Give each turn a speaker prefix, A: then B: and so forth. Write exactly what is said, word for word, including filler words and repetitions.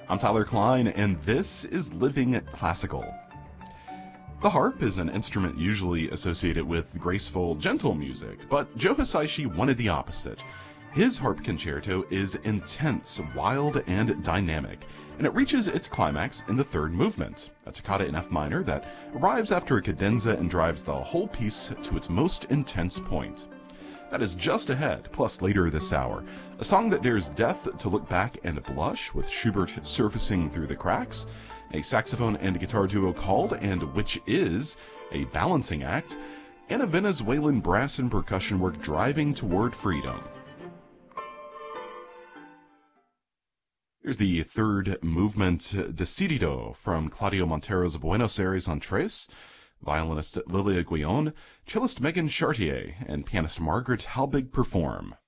A: I'm Tyler Klein, and this is Living Classical. The harp is an instrument usually associated with graceful, gentle music, but Joe Hisaishi wanted the opposite. His harp concerto is intense, wild, and dynamic, and it reaches its climax in the third movement, a toccata in F minor that arrives after a cadenza and drives the whole piece to its most intense point. That is just ahead, plus later this hour, a song that dares death to look back and blush, with Schubert surfacing through the cracks, a saxophone and guitar duo called And Which Is, a balancing act, and a Venezuelan brass and percussion work driving toward freedom. Here's the third movement, Decidido, from Claudio Montero's Buenos Aires on Tres, violinist Lilia Guillon, cellist Megan Chartier, and pianist Margaret Halbig perform.